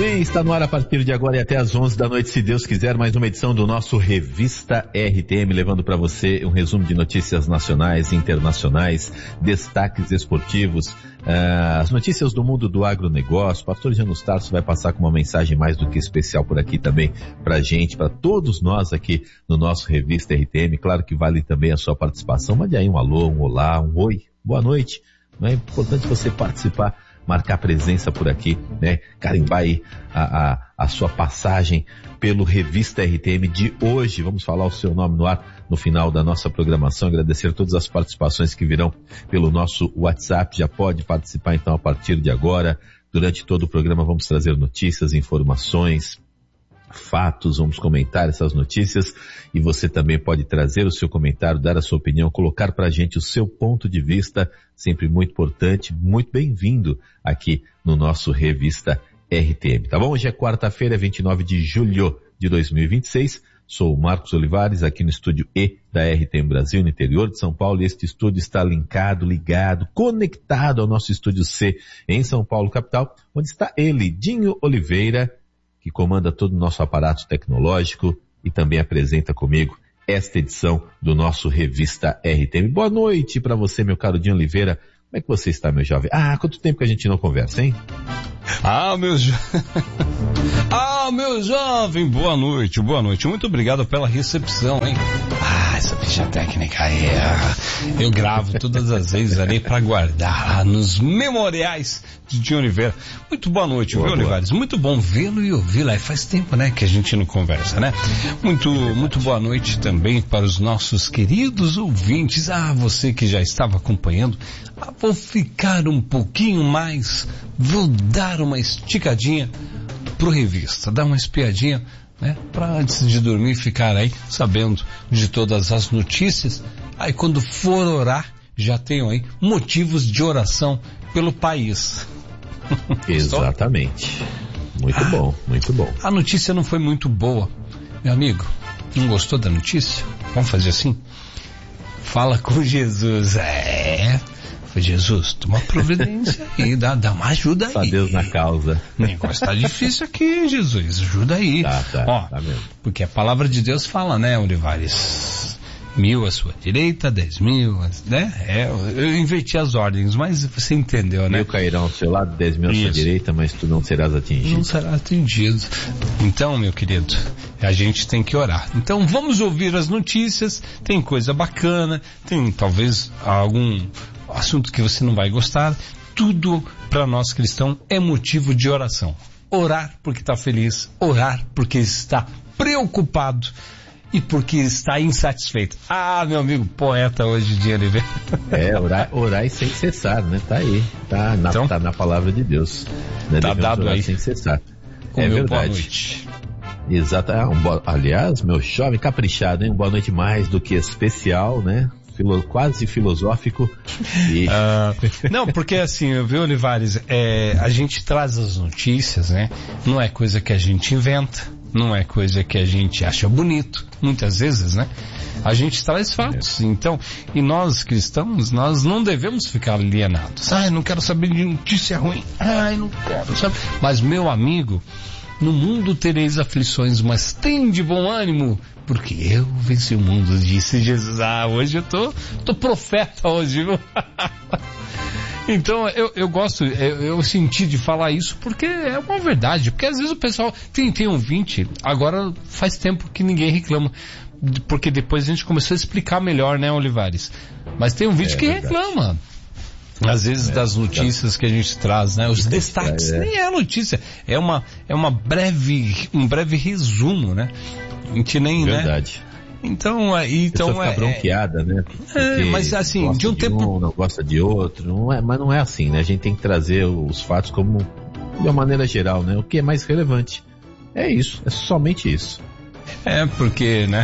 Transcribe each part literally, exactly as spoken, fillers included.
bem, está no ar a partir de agora e até às onze da noite, se Deus quiser, mais uma edição do nosso Revista R T M, levando para você um resumo de notícias nacionais e internacionais, destaques esportivos, uh, as notícias do mundo do agronegócio. O pastor Janus Tarso vai passar com uma mensagem mais do que especial por aqui também pra gente, para todos nós aqui no nosso Revista R T M. Claro que vale também a sua participação. Mande aí um alô, um olá, um oi, boa noite. Não é importante você participar, marcar presença por aqui, né? Carimbar aí a, a, a sua passagem pelo Revista R T M de hoje. Vamos falar o seu nome no ar no final da nossa programação. Agradecer todas as participações que virão pelo nosso WhatsApp. Já pode participar então a partir de agora. Durante todo o programa vamos trazer notícias, informações, fatos, vamos comentar essas notícias e você também pode trazer o seu comentário, dar a sua opinião, colocar pra gente o seu ponto de vista, sempre muito importante, muito bem-vindo aqui no nosso Revista R T M, tá bom? Hoje é quarta-feira, vinte e nove de julho de dois mil e vinte e seis, sou o Marcos Olivares, aqui no estúdio E da R T M Brasil, no interior de São Paulo, e este estúdio está linkado, ligado, conectado ao nosso estúdio C em São Paulo, capital, onde está ele, Dinho Oliveira, que comanda todo o nosso aparato tecnológico e também apresenta comigo esta edição do nosso Revista R T M. Boa noite para você, meu caro Dinho Oliveira. Como é que você está, meu jovem? Ah, quanto tempo que a gente não conversa, hein? Ah, meu jo... ah, meu jovem, boa noite, boa noite. Muito obrigado pela recepção, hein? Ah, essa ficha técnica aí, eu gravo todas as vezes ali para guardar lá nos memoriais de Dinho Oliveira. Muito boa noite, boa, viu, boa. Olivares? Muito bom vê-lo e ouvi-lo. Faz tempo, né, que a gente não conversa, né? Muito, muito boa noite também para os nossos queridos ouvintes. Ah, você que já estava acompanhando. Ah, vou ficar um pouquinho mais, vou dar uma esticadinha pro Revista, dar uma espiadinha, né, para antes de dormir ficar aí sabendo de todas as notícias. Aí quando for orar, já tenham aí motivos de oração pelo país. Exatamente. Muito ah, bom, muito bom. A notícia não foi muito boa, meu amigo. Não gostou da notícia? Vamos fazer assim? Fala com Jesus. É... Jesus, toma providência aí, dá, dá uma ajuda aí. Só Deus na causa. O negócio tá difícil aqui, Jesus, ajuda aí. Tá, tá, ó, tá mesmo. Porque a palavra de Deus fala, né, Olivares? Mil à sua direita, dez mil, né? É, eu inverti as ordens, mas você entendeu, né? Mil cairão ao seu lado, dez mil à sua direita, mas tu não serás atingido. Não será atingido. Então, meu querido, a gente tem que orar. Então, vamos ouvir as notícias, tem coisa bacana, tem talvez algum assunto que você não vai gostar. Tudo para nós cristãos é motivo de oração. Orar porque está feliz, orar porque está preocupado e porque está insatisfeito. Ah, meu amigo poeta hoje, Dinho Oliveira. É, orar, orar e sem cessar, né? Tá aí, tá na, então, tá na palavra de Deus. Né? Tá Devemos dado aí. Sem cessar. Com é meu verdade. Boa noite. Exato. Ah, um bo... Aliás, meu jovem caprichado, hein? Um boa noite mais do que especial, né? Filo, quase filosófico. E... Ah, não, porque assim, viu, Olivares, é, a gente traz as notícias, né? Não é coisa que a gente inventa, não é coisa que a gente acha bonito, muitas vezes, né? A gente traz fatos, é. Então, e nós cristãos, nós não devemos ficar alienados. Ai, não quero saber de notícia ruim, ai, não quero saber. Mas, meu amigo, no mundo tereis aflições, mas tem de bom ânimo, porque eu venci o mundo, disse Jesus. Ah, hoje eu tô, tô profeta hoje, viu? Então, eu, eu gosto, eu, eu senti de falar isso porque é uma verdade, porque às vezes o pessoal tem, tem ouvinte, agora faz tempo que ninguém reclama, porque depois a gente começou a explicar melhor, né, Olivares? Mas tem ouvinte é, que verdade. reclama. Às vezes é, das notícias que a gente traz, né? Os destaques, é, é. nem é a notícia, é uma, é uma breve, um breve resumo, né? A gente nem, verdade. Né? Então, aí, então fica é... bronqueada, né? É, mas assim, de um de tempo... Um, não gosta de outro, não é, mas não é assim, né? A gente tem que trazer os fatos como, de uma maneira geral, né? O que é mais relevante. É isso, é somente isso. É, porque, né?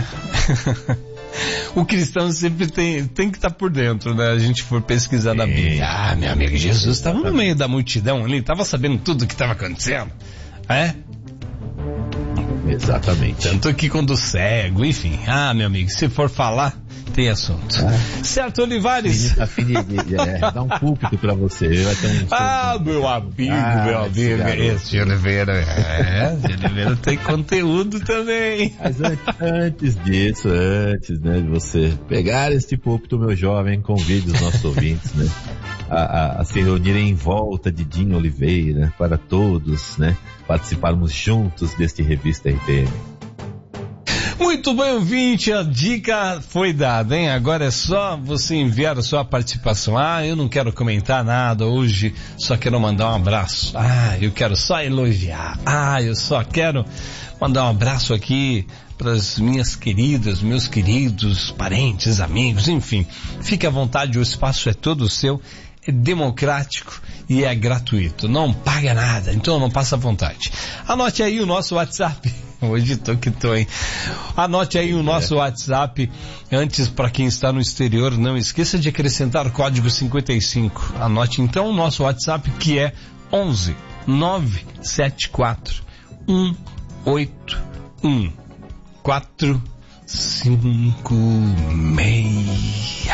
O cristão sempre tem, tem que estar tá por dentro, né? A gente for pesquisar na Bíblia. Ah, meu amigo, Jesus estava no meio da multidão ali, estava sabendo tudo o que estava acontecendo. É? Exatamente. Tanto que quando cego, enfim. Ah, meu amigo, se for falar, tem assunto. Ah. Certo, Olivares? A filha de, é, dá um púlpito pra você. Vai ter um ah, um... meu amigo, ah, meu amigo. Esse Oliveira, é, esse Oliveira tem conteúdo também. Mas antes, antes disso, antes, né, de você pegar este púlpito, meu jovem, convide os nossos ouvintes, né, a, a, a se reunirem em volta de Dinho Oliveira, para todos, né, participarmos juntos deste Revista R T M. Muito bem, ouvinte, a dica foi dada, hein? Agora é só você enviar a sua participação. Ah, eu não quero comentar nada hoje, só quero mandar um abraço. Ah, eu quero só elogiar. Ah, eu só quero mandar um abraço aqui para as minhas queridas, meus queridos parentes, amigos, enfim. Fique à vontade, o espaço é todo seu, é democrático e é gratuito. Não paga nada, então não passa vontade. Anote aí o nosso WhatsApp. Hoje tô que tô, hein? Anote aí o nosso é. WhatsApp. Antes, para quem está no exterior, não esqueça de acrescentar o código cinquenta e cinco. Anote então o nosso WhatsApp, que é onze nove sete quatro um oito um quatro cinco seis.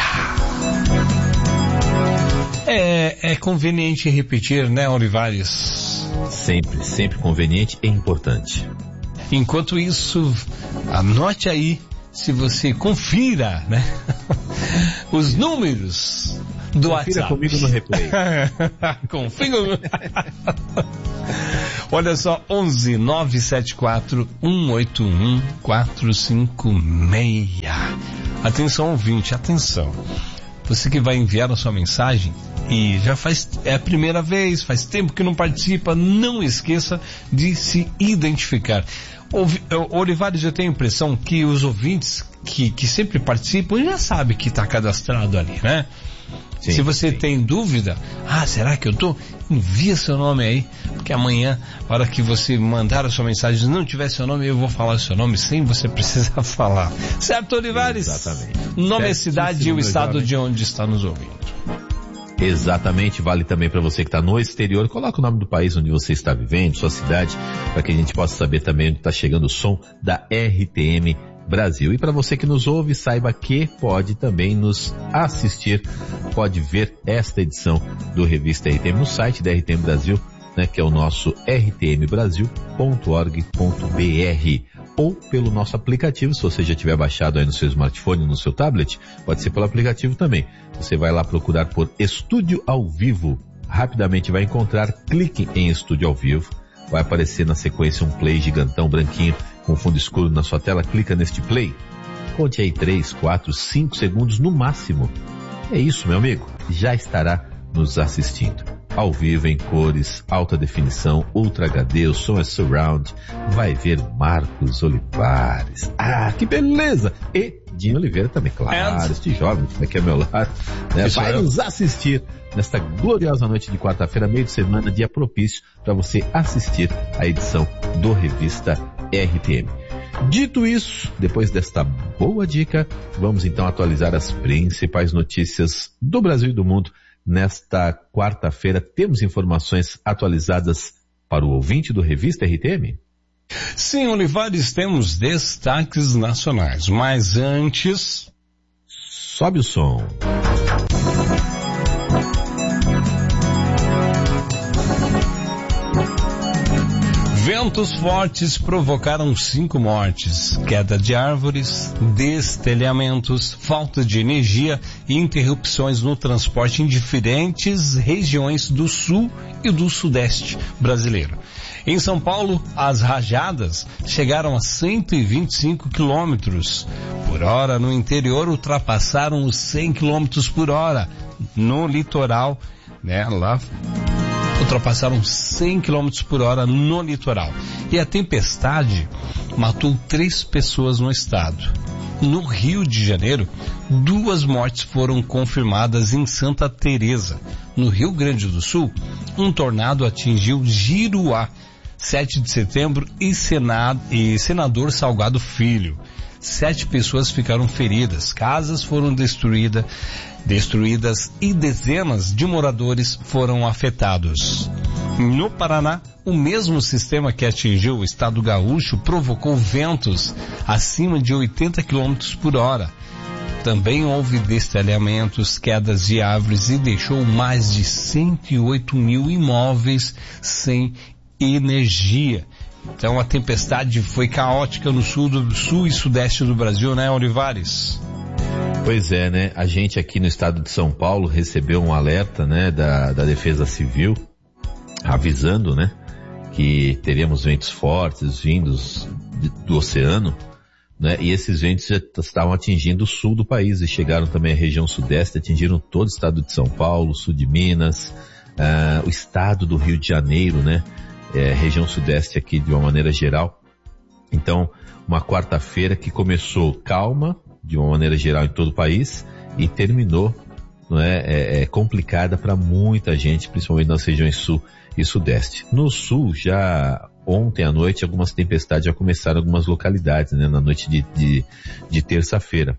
É, é conveniente repetir, né, Olivares? Sempre, sempre conveniente e importante. Enquanto isso, anote aí, se você confira, né? Os números do confira WhatsApp. Comigo no replay. Confira. Olha só, onze nove sete quatro um oito um quatro cinco seis. Atenção, ouvinte, atenção. Você que vai enviar a sua mensagem e já faz, é a primeira vez, faz tempo que não participa, não esqueça de se identificar. Olivares, eu tenho a impressão que os ouvintes que, que sempre participam já sabem que está cadastrado ali, né? Sim, se você sim. tem dúvida, ah, será que eu tô? Envia seu nome aí, porque amanhã, na hora que você mandar a sua mensagem, se não tiver seu nome, eu vou falar o seu nome sem você precisar falar. Certo, Olivares? Exatamente. Nome, certo, cidade sim, e o estado jovem. De onde está nos ouvindo. Exatamente, vale também para você que está no exterior. Coloca o nome do país onde você está vivendo, sua cidade, para que a gente possa saber também onde está chegando o som da R T M Brasil. E para você que nos ouve, saiba que pode também nos assistir, pode ver esta edição do Revista R T M no site da R T M Brasil, né, que é o nosso r t m brasil ponto org ponto b r, ou pelo nosso aplicativo, se você já tiver baixado aí no seu smartphone, no seu tablet, pode ser pelo aplicativo também. Você vai lá procurar por Estúdio ao Vivo, rapidamente vai encontrar, clique em Estúdio ao Vivo, vai aparecer na sequência um play gigantão branquinho com fundo escuro na sua tela, clica neste play, conte aí três, quatro, cinco segundos no máximo. É isso, meu amigo, já estará nos assistindo. Ao vivo, em cores, alta definição, Ultra H D, o som é surround, vai ver Marcos Olivares. Ah, que beleza! E Dinho Oliveira também, claro, este jovem que está aqui ao meu lado, né, vai nos assistir nesta gloriosa noite de quarta-feira, meio de semana, dia propício para você assistir a edição do Revista R T M. Dito isso, depois desta boa dica, vamos então atualizar as principais notícias do Brasil e do mundo. Nesta quarta-feira, temos informações atualizadas para o ouvinte do Revista R T M? Sim, Olivares, temos destaques nacionais, mas antes... Sobe o som. Ventos fortes provocaram cinco mortes, queda de árvores, destelhamentos, falta de energia e interrupções no transporte em diferentes regiões do sul e do sudeste brasileiro. Em São Paulo, as rajadas chegaram a cento e vinte e cinco quilômetros por hora. No interior, ultrapassaram os cem quilômetros por hora. No litoral, né, lá... ultrapassaram cem quilômetros por hora no litoral. E a tempestade matou três pessoas no estado. No Rio de Janeiro, duas mortes foram confirmadas em Santa Teresa. No Rio Grande do Sul, um tornado atingiu Giruá, sete de setembro, e, Senado, e Senador Salgado Filho. Sete pessoas ficaram feridas, casas foram destruídas, destruídas e dezenas de moradores foram afetados. No Paraná, O mesmo sistema que atingiu o estado gaúcho provocou ventos acima de oitenta quilômetros por hora. Também houve destelhamentos, quedas de árvores e deixou mais de cento e oito mil imóveis sem energia. Então a tempestade foi caótica no sul, do, sul e sudeste do Brasil, né, Olivares? Pois é, né? A gente aqui no estado de São Paulo recebeu um alerta, né, da, da Defesa Civil, avisando, né, que teríamos ventos fortes vindos de, do oceano, né, e esses ventos já estavam atingindo o sul do país e chegaram também à região sudeste, atingiram todo o estado de São Paulo, sul de Minas, uh, o estado do Rio de Janeiro, né, é, região sudeste aqui de uma maneira geral. Então, uma quarta-feira que começou calma, de uma maneira geral em todo o país, e terminou, não é, é, é complicada para muita gente, principalmente nas regiões sul e sudeste. No sul, já ontem à noite, algumas tempestades já começaram em algumas localidades, né, na noite de, de, de terça-feira.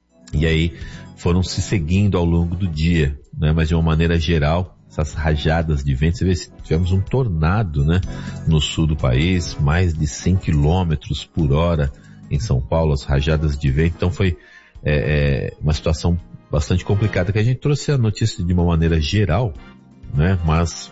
E aí foram se seguindo ao longo do dia, né, mas de uma maneira geral, essas rajadas de vento, você vê, tivemos um tornado, né, no sul do país, mais de cem quilômetros por hora, em São Paulo, as rajadas de vento. Então foi é, é, uma situação bastante complicada, que a gente trouxe a notícia de uma maneira geral, né? Mas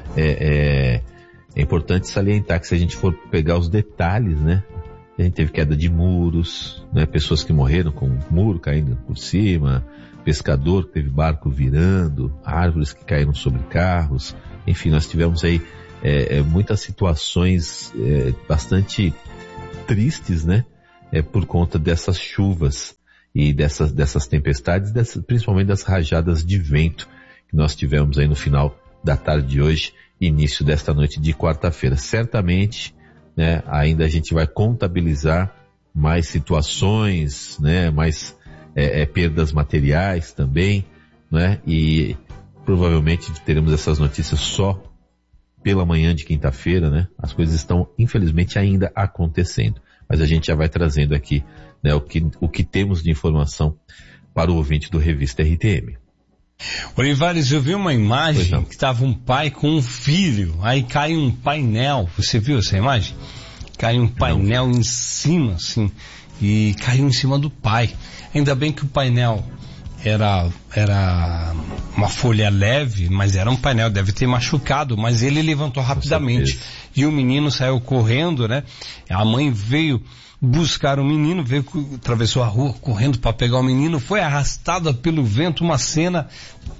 é, é, é importante salientar que se a gente for pegar os detalhes, né? A gente teve queda de muros, né? Pessoas que morreram com um muro caindo por cima, pescador que teve barco virando, árvores que caíram sobre carros. Enfim, nós tivemos aí é, é, muitas situações é, bastante tristes, né? É, por conta dessas chuvas e dessas, dessas tempestades, dessas, principalmente das rajadas de vento que nós tivemos aí no final da tarde de hoje, início desta noite de quarta-feira. Certamente, né, ainda a gente vai contabilizar mais situações, né, mais é, é, perdas materiais também, né, e provavelmente teremos essas notícias só pela manhã de quinta-feira, né? As coisas estão, infelizmente, ainda acontecendo. Mas a gente já vai trazendo aqui, né, o que, o que temos de informação para o ouvinte do Revista R T M. Olivares, eu vi uma imagem que estava um pai com um filho, aí cai um painel, você viu essa imagem? Cai um painel Não. em cima, assim, e caiu em cima do pai. Ainda bem que o painel era, era uma folha leve, mas era um painel, deve ter machucado, mas ele levantou rapidamente. E o menino saiu correndo, né? A mãe veio buscar o menino, veio, atravessou a rua correndo para pegar o menino, foi arrastada pelo vento, uma cena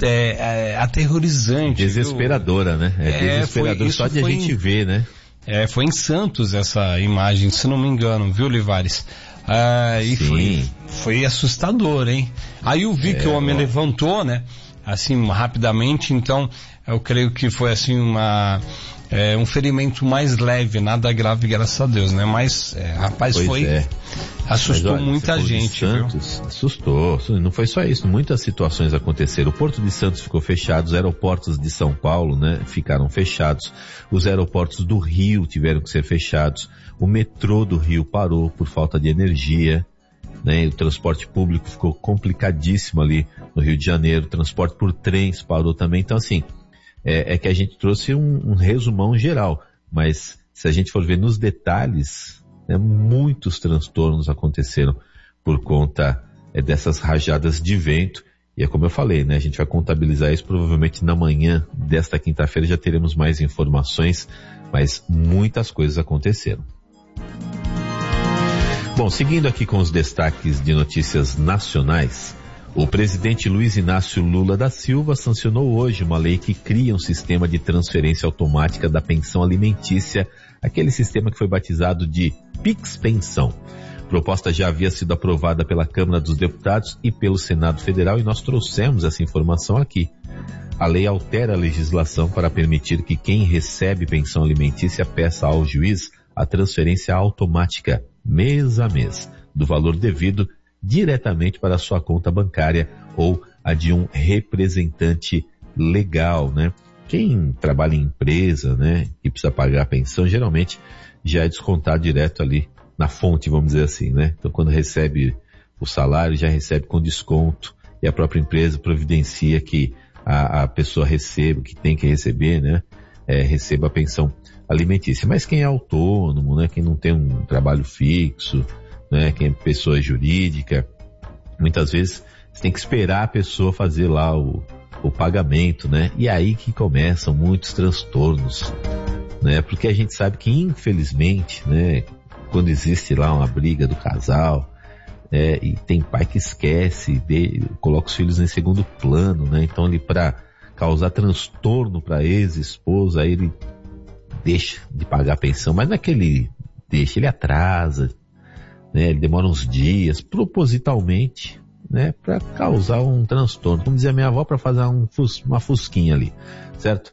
é, é, aterrorizante. Desesperadora, viu? Né? É, é desesperador só de a gente em, ver, né? É, foi em Santos essa imagem, se não me engano, viu, Olivares? Ah, e foi, foi assustador, hein? Aí eu vi é, que o homem ó. levantou, né? Assim, rapidamente, então eu creio que foi assim uma... É, um ferimento mais leve, nada grave, graças a Deus, né? Mas, é, rapaz, pois foi... É. Assustou Mas, olha, muita gente, Santos, viu? Assustou. Não foi só isso, muitas situações aconteceram. O Porto de Santos ficou fechado, os aeroportos de São Paulo, né, ficaram fechados. Os aeroportos do Rio tiveram que ser fechados. O metrô do Rio parou por falta de energia, né? O transporte público ficou complicadíssimo ali no Rio de Janeiro. O transporte por trens parou também. Então, assim... É, é que a gente trouxe um, um resumão geral, mas se a gente for ver nos detalhes, né, muitos transtornos aconteceram por conta é, dessas rajadas de vento, e é como eu falei, né, a gente vai contabilizar isso provavelmente na manhã desta quinta-feira, já teremos mais informações, mas muitas coisas aconteceram. Bom, seguindo aqui com os destaques de notícias nacionais, o presidente Luiz Inácio Lula da Silva sancionou hoje uma lei que cria um sistema de transferência automática da pensão alimentícia, aquele sistema que foi batizado de Pix Pensão. A proposta já havia sido aprovada pela Câmara dos Deputados e pelo Senado Federal e nós trouxemos essa informação aqui. A lei altera a legislação para permitir que quem recebe pensão alimentícia peça ao juiz a transferência automática, mês a mês, do valor devido diretamente para a sua conta bancária ou a de um representante legal, né? Quem trabalha em empresa, né, e precisa pagar a pensão, geralmente já é descontado direto ali na fonte, vamos dizer assim, né? Então, quando recebe o salário, já recebe com desconto e a própria empresa providencia que a, a pessoa receba, que tem que receber, né, é, receba a pensão alimentícia. Mas quem é autônomo, né, quem não tem um trabalho fixo, né, quem é pessoa jurídica, muitas vezes você tem que esperar a pessoa fazer lá o, o pagamento, né? E aí que começam muitos transtornos, né? Porque a gente sabe que, infelizmente, né, quando existe lá uma briga do casal, é, e tem pai que esquece, de, coloca os filhos em segundo plano, né? Então ele, para causar transtorno para ex-esposa, aí ele deixa de pagar a pensão, mas não é que ele deixa, ele atrasa, né? Ele demora uns dias, propositalmente, né? Para causar um transtorno, como dizia minha avó, para fazer um, uma fusquinha ali, certo?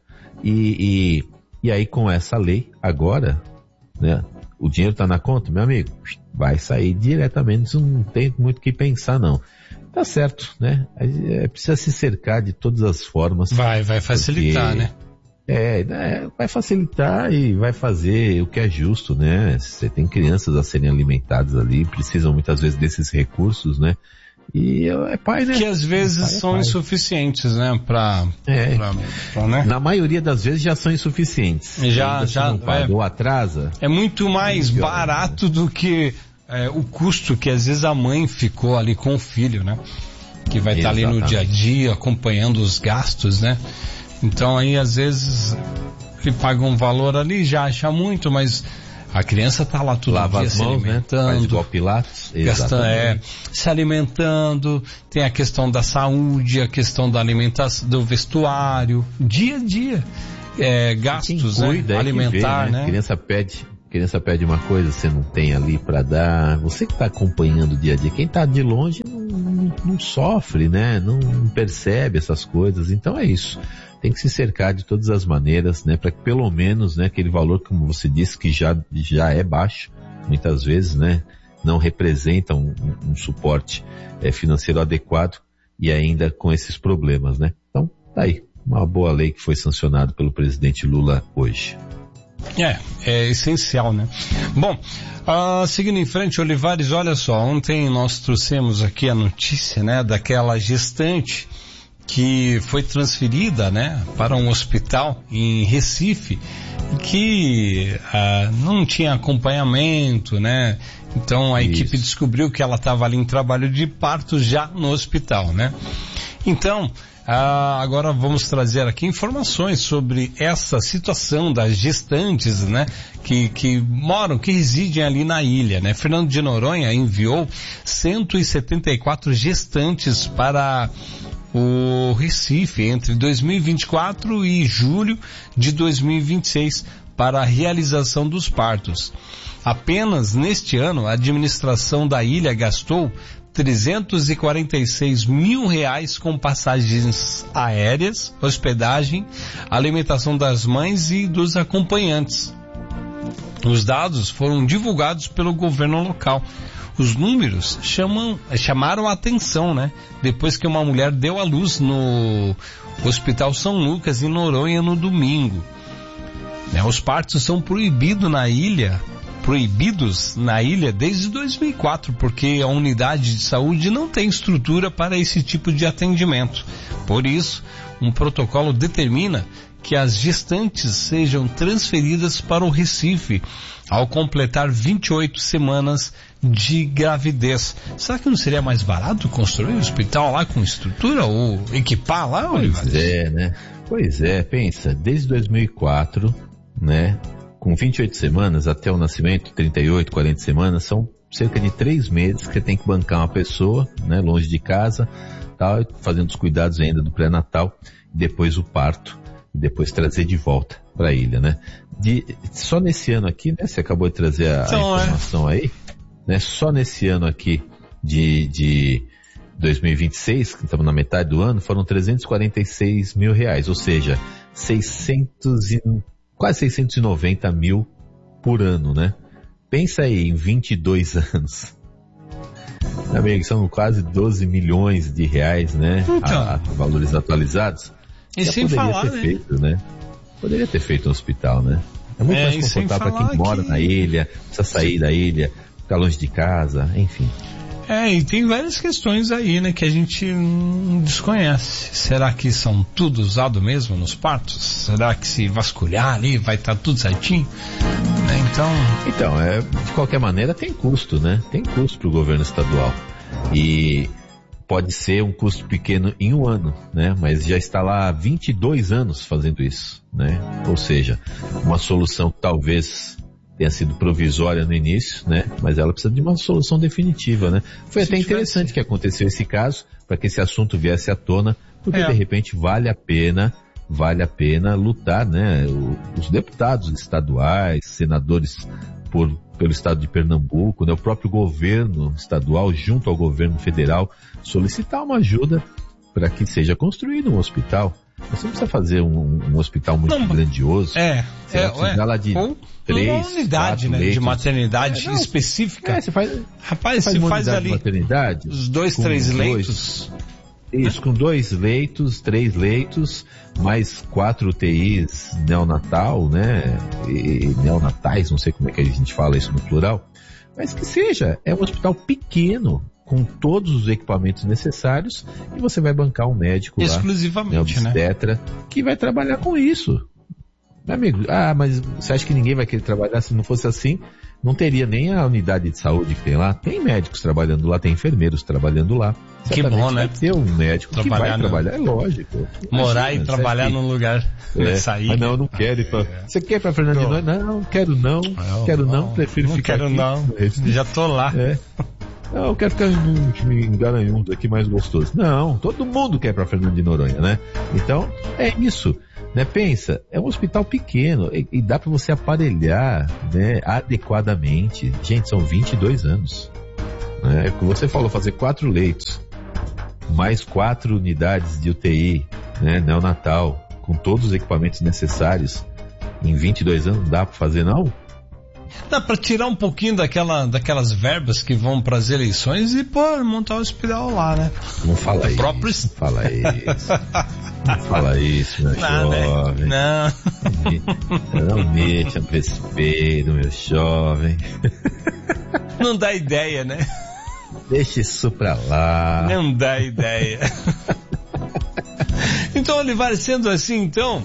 E, e, e aí com essa lei, agora, né? O dinheiro tá na conta, meu amigo, vai sair diretamente, não tem muito o que pensar, não. Tá certo, né? É, precisa se cercar de todas as formas. Vai, vai facilitar, porque, né? É, é, vai facilitar e vai fazer o que é justo, né? Você tem crianças a serem alimentadas ali, precisam muitas vezes desses recursos, né? E é pai, né? Que às vezes são pai. insuficientes, né? Pra, é. pra, pra, né? Na maioria das vezes já são insuficientes. Já, já. Não paga, é, ou atrasa. É muito mais é barato do que é, o custo que às vezes a mãe ficou ali com o filho, né? Que vai estar tá ali no dia a dia acompanhando os gastos, né? Então aí às vezes ele paga um valor ali, já acha muito, mas a criança tá lá todo Lava dia as se mãos, alimentando, né? Faz igual Pilates, gasta, é, se alimentando, tem a questão da saúde, a questão da alimentação, do vestuário, dia a dia, é, gastos, cuida, né? É alimentar, vê, né? né? Criança pede, criança pede uma coisa, você não tem ali para dar, você que tá acompanhando o dia a dia, quem tá de longe não, não, não sofre, né? Não, não percebe essas coisas, então é isso. Tem que se cercar de todas as maneiras, né, para que pelo menos, né, aquele valor, como você disse, que já, já é baixo, muitas vezes, né, não representa um, um, um suporte é, financeiro adequado e ainda com esses problemas, né. Então, tá aí, uma boa lei que foi sancionada pelo presidente Lula hoje. É, é essencial, né. Bom, uh, seguindo em frente, Olivares, olha só, ontem nós trouxemos aqui a notícia, né, daquela gestante que foi transferida, né, para um hospital em Recife, que ah, não tinha acompanhamento, né, então a Isso. equipe descobriu que ela estava ali em trabalho de parto já no hospital, né. Então, ah, agora vamos trazer aqui informações sobre essa situação das gestantes, né, que, que moram, que residem ali na ilha, né. Fernando de Noronha enviou cento e setenta e quatro gestantes para o Recife entre dois mil e vinte e quatro e julho de dois mil e vinte e seis para a realização dos partos. Apenas neste ano, a administração da ilha gastou trezentos e quarenta e seis mil reais com passagens aéreas, hospedagem, alimentação das mães e dos acompanhantes. Os dados foram divulgados pelo governo local. Os números chamam, chamaram a atenção, né? Depois que uma mulher deu à luz no Hospital São Lucas, em Noronha, no domingo. Né? Os partos são proibidos na ilha, proibidos na ilha desde dois mil e quatro, porque a unidade de saúde não tem estrutura para esse tipo de atendimento. Por isso, um protocolo determina que as gestantes sejam transferidas para o Recife ao completar vinte e oito semanas de gravidez. Será que não seria mais barato construir um hospital lá com estrutura ou equipar lá, Olivares? Pois é, né? Pois é, pensa, desde dois mil e quatro, né, com vinte e oito semanas até o nascimento, trinta e oito, quarenta semanas, são cerca de três meses que você tem que bancar uma pessoa, né, longe de casa, tal, fazendo os cuidados ainda do pré-natal, e depois o parto, e depois trazer de volta para a ilha, né? De, só nesse ano aqui, né, você acabou de trazer a, então, a informação é. aí, né, só nesse ano aqui de, de dois mil e vinte e seis, que estamos na metade do ano, foram trezentos e quarenta e seis mil reais, ou seja, seiscentos e, quase seiscentos e noventa mil por ano, né? Pensa aí, em vinte e dois anos. Amigo, são quase doze milhões de reais, né? Então. A, a valores atualizados. E já sem poderia falar, ter né? feito, né? Poderia ter feito um hospital, né? É muito é, mais confortável para quem que... mora na ilha, precisa sair Sim. da ilha, ficar longe de casa, enfim. É, e tem várias questões aí, né, que a gente não desconhece. Será que são tudo usado mesmo nos partos? Será que se vasculhar ali vai estar tudo certinho? É, então... Então, é, de qualquer maneira tem custo, né? Tem custo para o governo estadual. E pode ser um custo pequeno em um ano, né? Mas já está lá há vinte e dois anos fazendo isso, né? Ou seja, uma solução que talvez tenha sido provisória no início, né? Mas ela precisa de uma solução definitiva, né? Foi Se até tivesse... interessante que aconteceu esse caso, para que esse assunto viesse à tona, porque é. de repente vale a pena, vale a pena lutar, né? Os deputados estaduais, senadores por, pelo estado de Pernambuco, né? O próprio governo estadual junto ao governo federal solicitar uma ajuda para que seja construído um hospital. Você não precisa fazer um, um hospital muito não, grandioso. É, você é, vai precisar é, lá de ou três, uma unidade, né, leitos. de maternidade é, não, específica. É, você faz, Rapaz, faz você faz ali maternidade, os dois, três dois, leitos. Isso, com dois leitos, três leitos, mais quatro U T Is neonatal, né? E, neonatais, não sei como é que a gente fala isso no plural. Mas que seja, é um hospital pequeno, com todos os equipamentos necessários, e você vai bancar um médico exclusivamente, lá, né, obstetra, né? Que vai trabalhar com isso. Meu amigo, ah, mas você acha que ninguém vai querer trabalhar? Se não fosse assim, não teria nem a unidade de saúde que tem lá. Tem médicos trabalhando lá, tem enfermeiros trabalhando lá. Que bom, né? Vai ter um médico trabalhar que vai no... trabalhar, é lógico. Morar Imagina, e trabalhar num lugar, é. sair. Ah, não, eu não quero ir pra... É. Você quer ir pra Fernando de Noronha? Não, quero não, não quero não, não, prefiro não ficar quero aqui. não, já tô lá. É. Não, eu quero ficar em Garanhuns aqui mais gostoso. Não, todo mundo quer ir pra Fernando de Noronha, né? Então, é isso. Né? Pensa, é um hospital pequeno e, e dá para você aparelhar, né, adequadamente. Gente, são vinte e dois anos. Né? Como você falou, fazer quatro leitos, mais quatro unidades de U T I, né, neonatal, com todos os equipamentos necessários, em vinte e dois anos não dá para fazer, não? Dá para tirar um pouquinho daquela, daquelas verbas que vão para as eleições e pô, montar o hospital lá, né? Não fala isso. Próprio... Não fala isso. Não fala isso, meu não, jovem. Né? Não. Não mexa no respeito, meu jovem. Não dá ideia, né? Deixa isso pra lá. Não dá ideia. Então, Olivares, sendo assim, então...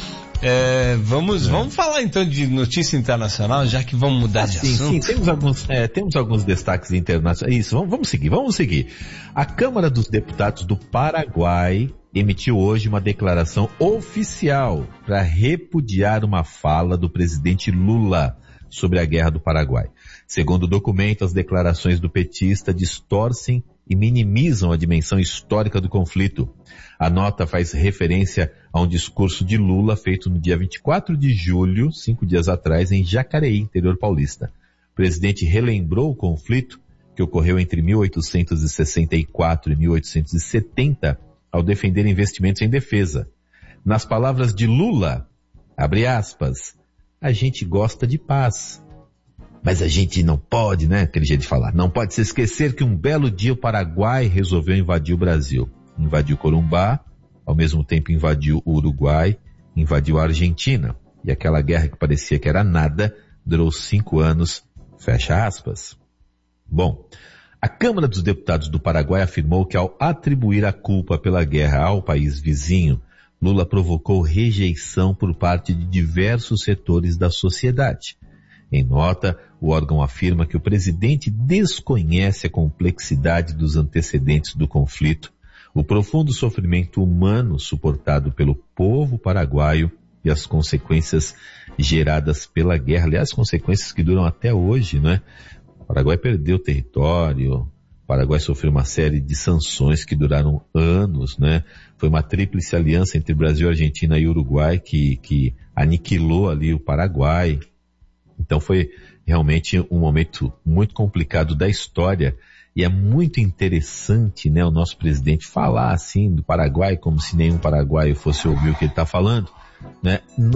É, vamos, é. vamos falar então de notícia internacional, já que vamos mudar ah, de sim, assunto. Sim, temos alguns, é, temos alguns destaques internacionais. Isso, vamos, vamos seguir, vamos seguir. A Câmara dos Deputados do Paraguai emitiu hoje uma declaração oficial para repudiar uma fala do presidente Lula sobre a guerra do Paraguai. Segundo o documento, as declarações do petista distorcem e minimizam a dimensão histórica do conflito. A nota faz referência a um discurso de Lula feito no dia vinte e quatro de julho, cinco dias atrás, em Jacareí, interior paulista. O presidente relembrou o conflito que ocorreu entre mil oitocentos e sessenta e quatro e mil oitocentos e setenta ao defender investimentos em defesa. Nas palavras de Lula, abre aspas, a gente gosta de paz. Mas a gente não pode, né, aquele jeito de falar, não pode se esquecer que um belo dia o Paraguai resolveu invadir o Brasil. Invadiu Corumbá, ao mesmo tempo invadiu o Uruguai, invadiu a Argentina. E aquela guerra que parecia que era nada, durou cinco anos, fecha aspas. Bom, a Câmara dos Deputados do Paraguai afirmou que ao atribuir a culpa pela guerra ao país vizinho, Lula provocou rejeição por parte de diversos setores da sociedade. Em nota, o órgão afirma que o presidente desconhece a complexidade dos antecedentes do conflito, o profundo sofrimento humano suportado pelo povo paraguaio e as consequências geradas pela guerra. Aliás, consequências que duram até hoje, né? O Paraguai perdeu território, o Paraguai sofreu uma série de sanções que duraram anos, né? Foi uma tríplice aliança entre Brasil, Argentina e Uruguai que, que aniquilou ali o Paraguai. Então foi realmente um momento muito complicado da história e é muito interessante, né, o nosso presidente falar assim do Paraguai como se nenhum paraguaio fosse ouvir o que ele está falando, né,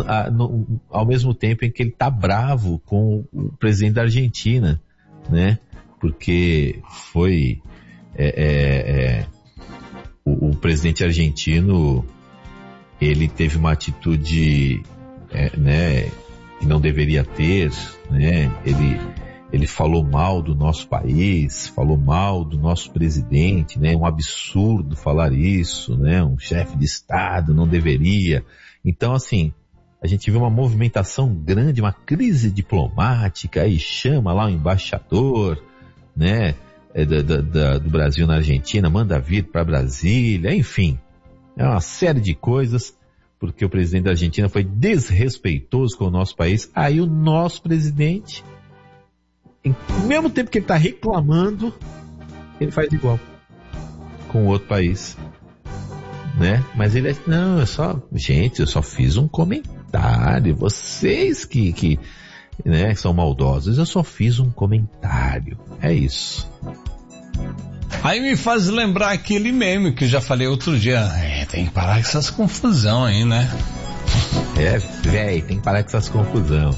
no, ao mesmo tempo em que ele está bravo com o presidente da Argentina, né, porque foi é, é, é, o, o presidente argentino, ele teve uma atitude, é, né, que não deveria ter, né, ele, ele falou mal do nosso país, falou mal do nosso presidente, né? É um absurdo falar isso, né? Um chefe de Estado não deveria. Então, assim, a gente vê uma movimentação grande, uma crise diplomática, aí chama lá o embaixador, né? É, da, da, da, do Brasil na Argentina, manda vir para Brasília, enfim. É uma série de coisas, porque o presidente da Argentina foi desrespeitoso com o nosso país. Aí o nosso presidente, ao mesmo tempo que ele está reclamando, ele faz igual com o outro país, né? Mas ele é, não, eu só, gente, eu só fiz um comentário, vocês que, que, né, são maldosos, eu só fiz um comentário, é isso. Aí me faz lembrar aquele meme que eu já falei outro dia, é, tem que parar com essas confusão aí, né? É, véi, tem que parar com essas confusão.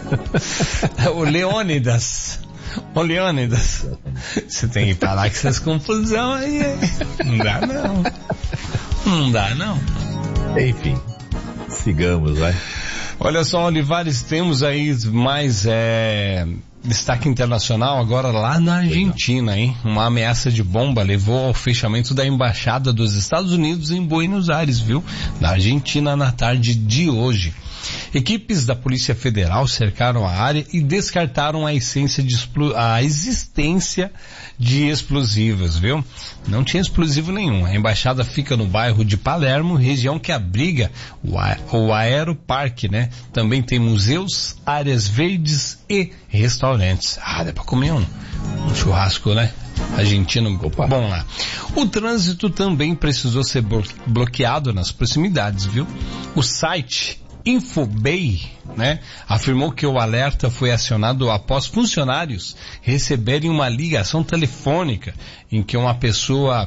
O Leônidas. Ô Leônidas, você tem que parar com essas confusão aí. Não dá não. Não dá não. Enfim, sigamos, vai. Olha só, Olivares, temos aí mais é, destaque internacional agora lá na Argentina, hein? Uma ameaça de bomba levou ao fechamento da embaixada dos Estados Unidos em Buenos Aires, viu? Na Argentina na tarde de hoje. Equipes da Polícia Federal cercaram a área e descartaram a, essência de explo... a existência de explosivos, viu? Não tinha explosivo nenhum. A embaixada fica no bairro de Palermo, região que abriga o, a... o Aeroparque, né? Também tem museus, áreas verdes e restaurantes. Ah, dá pra comer um, um churrasco, né? Argentino, opa, bom lá. O trânsito também precisou ser bloqueado nas proximidades, viu? O site Infobay, né, afirmou que o alerta foi acionado após funcionários receberem uma ligação telefônica em que uma pessoa